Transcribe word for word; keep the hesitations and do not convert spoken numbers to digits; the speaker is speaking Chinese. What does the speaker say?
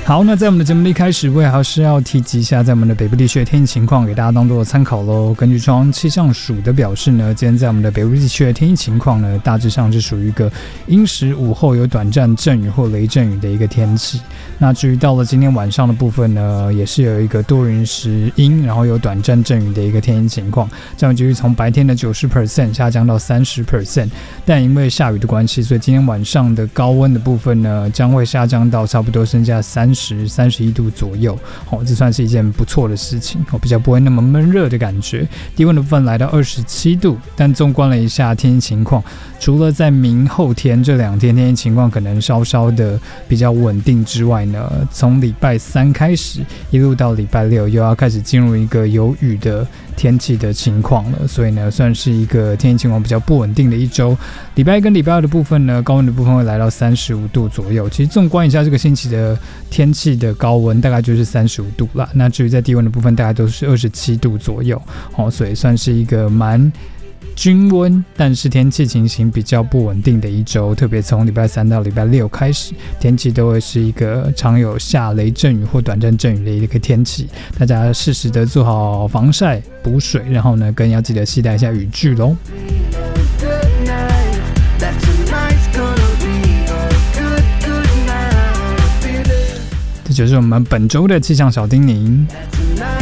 好，那在我们的节目的一开始，我也还是要提及一下在我们的北部地区的天气情况，给大家当做参考咯。根据中央气象署的表示呢，今天在我们的北部地区的天气情况呢，大致上是属于一个阴时午后有短暂阵雨或雷阵雨的一个天气。那至于到了今天晚上的部分呢，也是有一个多云时阴，然后有短暂阵雨的一个天气情况，这样就是从白天的 百分之九十 下降到 百分之三十， 但因为下雨的关系，所以今天晚上的高温的部分呢，将会下降到差不多剩下三十、三十一度左右。哦，这算是一件不错的事情，哦，比较不会那么闷热的感觉。低温的部分来到二十七度，但纵观了一下天气情况，除了在明后天这两天天气情况可能稍稍的比较稳定之外呢，从礼拜三开始一路到礼拜六又要开始进入一个有雨的天气的情况了，所以呢算是一个天气情况比较不稳定的一周。礼拜一跟礼拜二的部分呢，高温的部分会来到三十五度左右。其实纵观一下这个星期的天气的高温大概就是三十五度啦，那至于在低温的部分大概都是二十七度左右，哦，所以算是一个蛮均温，但是天气情形比较不稳定的一周，特别从礼拜三到礼拜六开始，天气都会是一个常有下雷阵雨或短暂阵雨的一个天气，大家适时的做好防晒补水，然后呢更要记得携带一下雨具咯。这就是我们本周的气象小叮咛。